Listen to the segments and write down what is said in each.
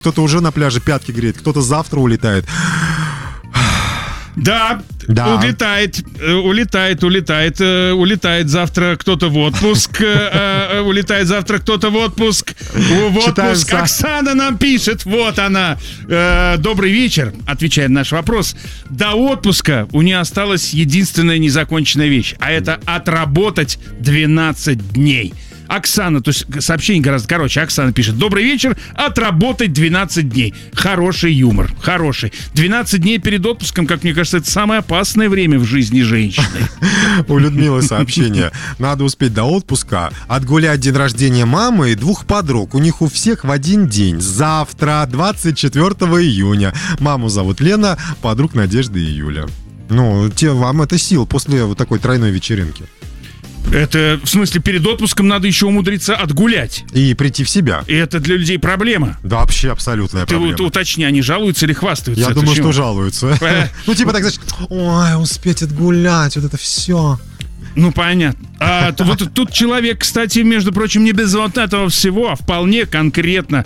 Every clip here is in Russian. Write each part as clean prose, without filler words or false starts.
Кто-то уже на пляже пятки греет, кто-то завтра улетает. Да. Улетает завтра кто-то в отпуск. Улетает завтра кто-то в отпуск. Оксана нам пишет, вот она. Добрый вечер, отвечая на наш вопрос. До отпуска у нее осталась единственная незаконченная вещь, а это отработать 12 дней. Оксана, то есть сообщение гораздо короче. Оксана пишет: добрый вечер, отработать 12 дней. Хороший юмор, хороший. 12 дней перед отпуском, как мне кажется, это самое опасное время в жизни женщины. У Людмилы сообщение: надо успеть до отпуска отгулять день рождения мамы и 2 подруг. У них у всех в один день. Завтра, 24 июня. Маму зовут Лена, подруг Надежда и Юля. Вам это сил после вот такой тройной вечеринки. Это, в смысле, перед отпуском надо еще умудриться отгулять. И прийти в себя. И это для людей проблема. Да, вообще абсолютная проблема. Ты уточни, они жалуются или хвастаются? Я думаю, что жалуются. Так, знаешь, успеть отгулять, вот это все. Понятно. Вот тут человек, кстати, между прочим, не без вот этого всего, а вполне конкретно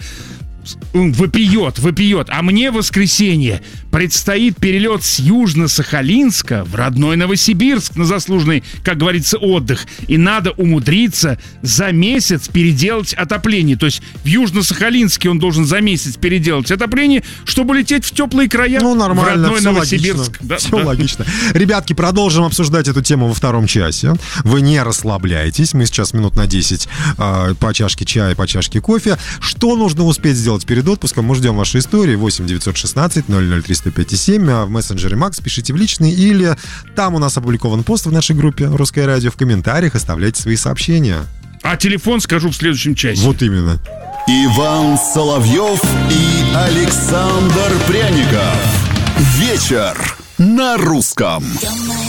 вопиет. А мне в воскресенье предстоит перелет с Южно-Сахалинска в родной Новосибирск на заслуженный, как говорится, отдых. И надо умудриться за месяц переделать отопление. То есть в Южно-Сахалинске он должен за месяц переделать отопление, чтобы лететь в теплые края. Нормально, в родной все Новосибирск. Логично. Все логично. Ребятки, продолжим обсуждать эту тему во втором часе. Вы не расслабляйтесь. Мы сейчас минут на 10 по чашке чая, по чашке кофе. Что нужно успеть сделать перед отпуском? Мы ждем вашей истории. 8-916-00-305-7. В мессенджере Макс пишите в личный, или там у нас опубликован пост в нашей группе «Русское радио». В комментариях оставляйте свои сообщения. А телефон скажу в следующем часе. Вот именно. Иван Соловьев и Александр Пряников. Вечер на русском.